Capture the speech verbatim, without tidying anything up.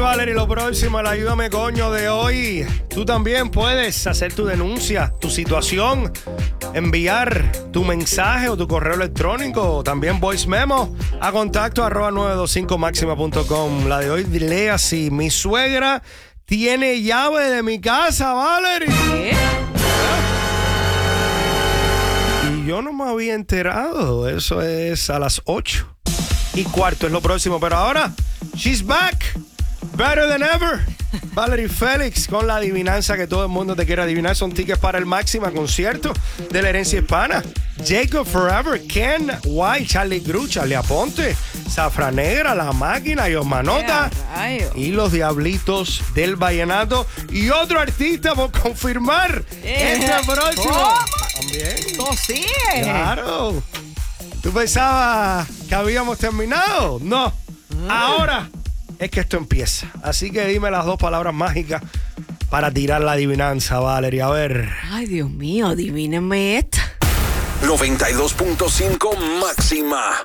Valerie, lo próximo, el Ayúdame Coño de hoy. Tú también puedes hacer tu denuncia, tu situación, enviar tu mensaje o tu correo electrónico, o también voice memo a contacto arroba nueve dos cinco máxima punto com. La de hoy lee así: mi suegra tiene llave de mi casa, Valerie. ¿Qué? Y yo no me había enterado. Eso es a las ocho y cuarto, es lo próximo. Pero ahora, she's back. Better than ever. Valerie Félix con la adivinanza que todo el mundo te quiere adivinar. Son tickets para el Máxima concierto de la herencia hispana. Jacob Forever, Ken White, Charlie Cruz, Charlie Aponte, Zafra Negra, La Máquina, Yosmanota y los Diablitos del Vallenato. Y otro artista por confirmar Eh, este próximo. ¿Cómo? También. ¿Tú sí? Claro. ¿Tú pensabas que habíamos terminado? No. Ahora es que esto empieza. Así que dime las dos palabras mágicas para tirar la adivinanza, Valerie. A ver. Ay, Dios mío, adivínenme esta. noventa y dos punto cinco Máxima.